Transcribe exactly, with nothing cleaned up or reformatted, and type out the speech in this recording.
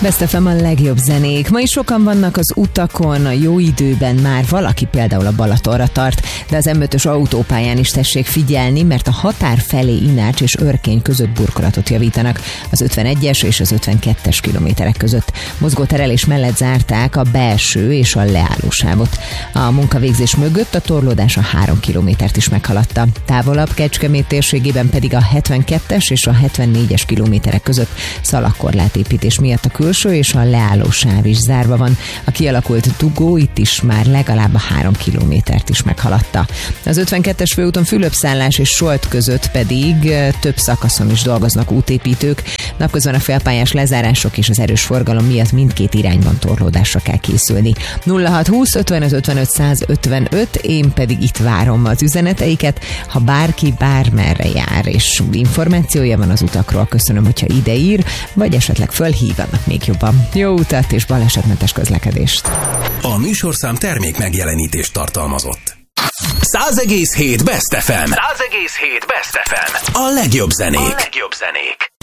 Best ef em a legjobb zenék. Ma is sokan vannak az utakon, a jó időben már valaki például a Balatonra tart, de az em ötös autópályán is tessék figyelni, mert a határ felé Inács és Örkény között burkolatot javítanak az ötvenegyes és az ötvenkettes kilométerek között. Mozgóterelés mellett zárták a belső és a leállósávot. A munkavégzés mögött a torlódás a három kilométert is meghaladta. Távolabb Kecskemét térségében pedig a hetvenkettes és a hetvennégyes kilométerek között szalagkorlátépítés miatt a külső és a leálló sáv is zárva van. A kialakult dugó itt is már legalább a három kilométert is meghaladta. Az ötvenkettes főúton Fülöpszállás és Solt között pedig több szakaszon is dolgoznak útépítők. Napközben a félpályás lezárások és az erős forgalom miatt mindkét irányban torlódásra kell készülni. nulla hat húsz ötvenöt ötvenöt száz ötvenöt, én pedig itt várom az üzeneteiket. Ha bárki bármerre jár és információja van az utakról, köszönöm, hogyha ide ír, vagy esetleg fölhív, annak még jobban. Jó utat és balesetmentes közlekedést! A műsorszám termék megjelenítést tartalmazott. száz egész hét Best ef em. száz egész hét Best ef em. A legjobb zenék. A legjobb zenék.